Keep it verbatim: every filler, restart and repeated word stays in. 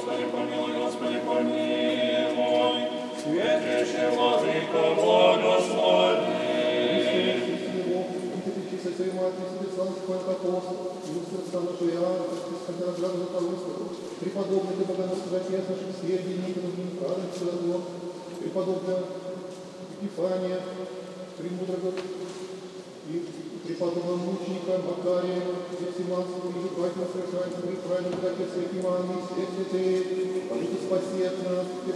Господи помилуй, Господи помилуй. Святейший Владыка, благослови. Святой Матери, Святой Славных Апостолов, Иисус Стануши Иоанна, Господи, Разраду Запорожского, преподобный ты богоносный отец наших сведений, Никонов Неправильных Человек, преподобного Епифания, премудрого и преподобного мученика Макария, Евсиманского, и Епатьева Страшанского, и правильного отец Ефимана, и всех святых, помните спаси от нас,